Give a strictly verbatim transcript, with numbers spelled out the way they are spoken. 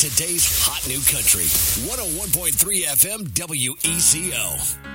Today's hot new country. one oh one point three F M W E C O.